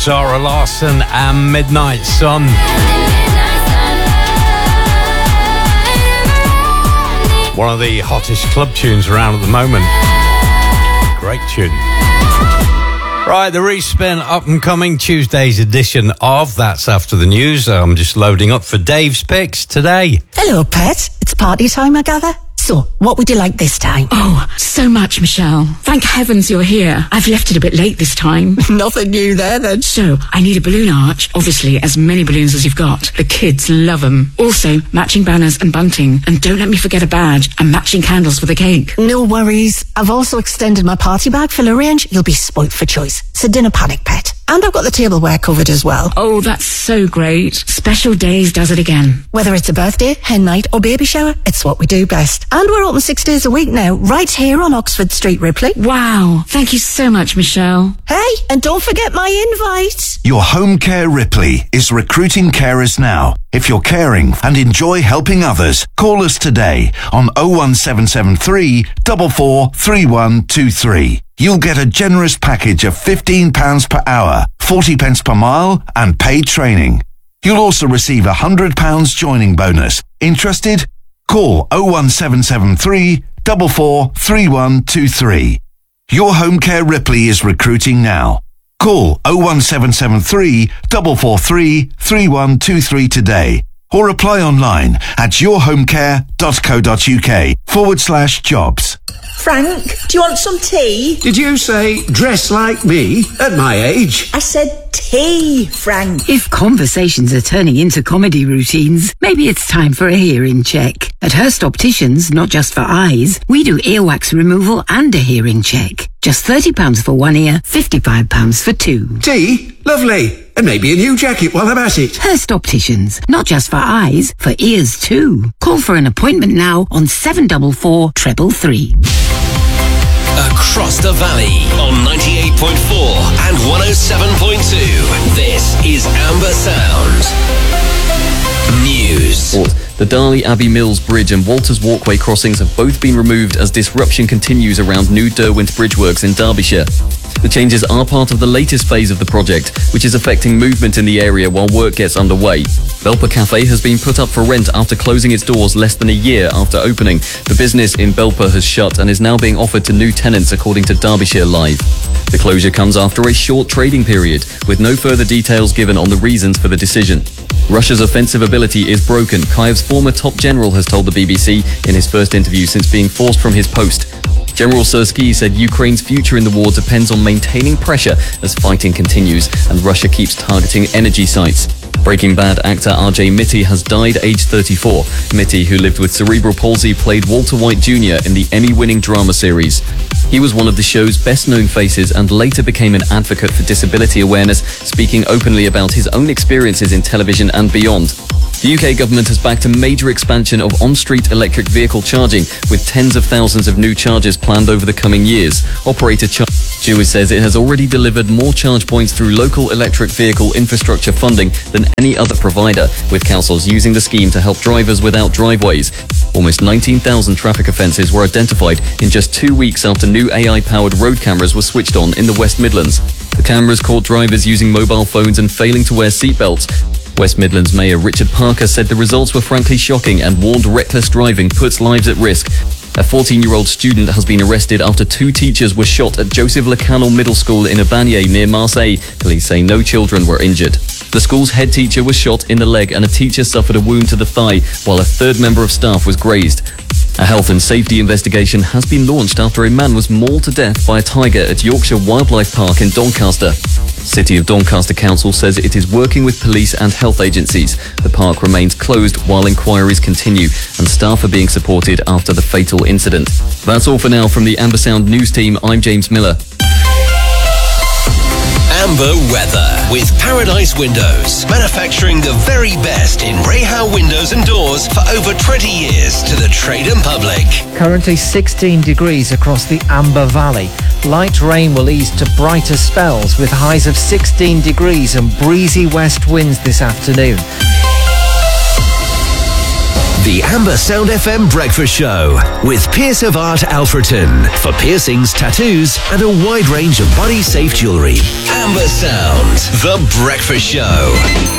Zara Larsson and Midnight Sun. One of the hottest club tunes around at the moment. Great tune. Right, the Respin up and coming Tuesday's edition of That's After the News. I'm just loading up for Dave's picks today. Hello, Pet. It's party time, I gather. So, what would you like this time? Oh, so much, Michelle. Thank heavens you're here. I've left it a bit late this time. Nothing new there, then. So, I need a balloon arch. Obviously, as many balloons as you've got. The kids love them. Also, matching banners and bunting. And don't let me forget a badge and matching candles for the cake. No worries. I've also extended my party bag full of range. You'll be spoilt for choice. So dinner panic, Pet. And I've got the tableware covered as well. Oh, that's so great. Special Days does it again. Whether it's a birthday, hen night or baby shower, it's what we do best. And we're open 6 days a week now, right here on Oxford Street, Ripley. Wow. Thank you so much, Michelle. Hey, and don't forget my invite. Your Home Care Ripley is recruiting carers now. If you're caring and enjoy helping others, call us today on 01773 44 3123. You'll get a generous package of £15 per hour, 40 pence per mile and paid training. You'll also receive a £100 joining bonus. Interested? Call 01773 44 3123. Your Home Care Ripley is recruiting now. Call 01773 443 3123 today or apply online at yourhomecare.co.uk/jobs. Frank, do you want some tea? Did you say dress like me at my age? I said tea, Frank. If conversations are turning into comedy routines, maybe it's time for a hearing check. At Hurst Opticians, not just for eyes, we do earwax removal and a hearing check. Just £30 for one ear, £55 for two. Tea? Lovely. And maybe a new jacket while I'm at it. Hurst Opticians, not just for eyes, for ears too. Call for an appointment now on 744 333. Across the valley on 98.4 and 107.2. This is Amber Sound News. The Darley Abbey Mills Bridge and Walters Walkway crossings have both been removed as disruption continues around New Derwent Bridgeworks in Derbyshire. The changes are part of the latest phase of the project, which is affecting movement in the area while work gets underway. Belper Cafe has been put up for rent after closing its doors less than a year after opening. The business in Belper has shut and is now being offered to new tenants, according to Derbyshire Live. The closure comes after a short trading period, with no further details given on the reasons for the decision. Russia's offensive ability is broken, Kyiv's former top general has told the BBC in his first interview since being forced from his post. General Syrskyi said Ukraine's future in the war depends on maintaining pressure as fighting continues and Russia keeps targeting energy sites. Breaking Bad actor R.J. Mitty has died aged 34. Mitty, who lived with cerebral palsy, played Walter White Jr. in the Emmy-winning drama series. He was one of the show's best-known faces and later became an advocate for disability awareness, speaking openly about his own experiences in television and beyond. The UK government has backed a major expansion of on-street electric vehicle charging, with tens of thousands of new chargers planned over the coming years. Operator Chewy says it has already delivered more charge points through local electric vehicle infrastructure funding than any other provider, with councils using the scheme to help drivers without driveways. Almost 19,000 traffic offences were identified in just 2 weeks after new AI-powered road cameras were switched on in the West Midlands. The cameras caught drivers using mobile phones and failing to wear seatbelts. West Midlands Mayor Richard Parker said the results were frankly shocking and warned reckless driving puts lives at risk. A 14-year-old student has been arrested after 2 teachers were shot at Joseph Lecanal Middle School in Aubagne near Marseille. Police say no children were injured. The school's head teacher was shot in the leg and a teacher suffered a wound to the thigh, while a third member of staff was grazed. A health and safety investigation has been launched after a man was mauled to death by a tiger at Yorkshire Wildlife Park in Doncaster. City of Doncaster Council says it is working with police and health agencies. The park remains closed while inquiries continue and staff are being supported after the fatal incident. That's all for now from the Amber Sound News team. I'm James Miller. Amber weather with Paradise Windows, manufacturing the very best in Rayhow windows and doors for over 20 years to the trade and public. Currently 16 degrees across the Amber Valley. Light rain will ease to brighter spells with highs of 16 degrees and breezy west winds this afternoon. The Amber Sound FM Breakfast Show with Pierce of Art Alfreton for piercings, tattoos, and a wide range of body-safe jewellery. Amber Sound, The Breakfast Show.